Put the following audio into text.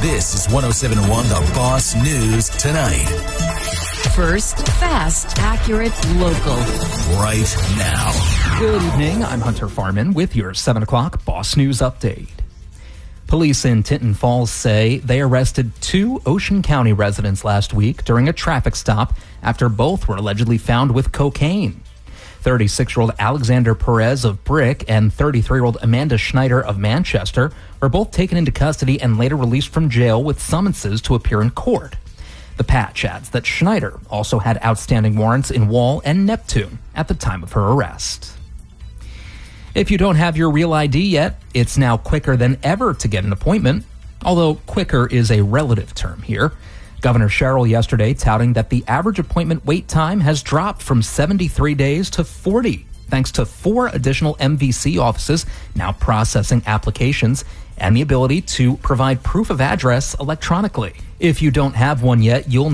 This is 107.1 The Boss News Tonight. First, fast, accurate, local. Right now. Good evening. I'm Hunter Farman with your 7 o'clock Boss News Update. Police in Tinton Falls say they arrested 2 Ocean County residents last week during a traffic stop after both were allegedly found with cocaine. 36-year-old Alexander Perez of Brick and 33-year-old Amanda Schneider of Manchester were both taken into custody and later released from jail with summonses to appear in court. The patch adds that Schneider also had outstanding warrants in Wall and Neptune at the time of her arrest. If you don't have your real ID yet, it's now quicker than ever to get an appointment, although quicker is a relative term here. Governor Sherrill yesterday touting that the average appointment wait time has dropped from 73 days to 40, thanks to 4 additional MVC offices now processing applications and the ability to provide proof of address electronically. If you don't have one yet, you'll